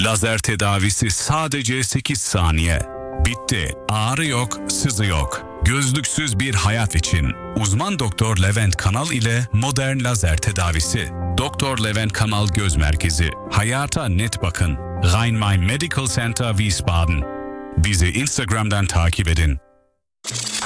Lazer tedavisi sadece 8 saniye. Bitti. Ağrı yok, sızı yok. Gözlüksüz bir hayat için. Uzman Doktor Levent Kanal ile modern lazer tedavisi. Doktor Levent Kanal Göz Merkezi. Hayata net bakın. Rhein-Main Medical Center Wiesbaden. Bizi Instagram'dan takip edin.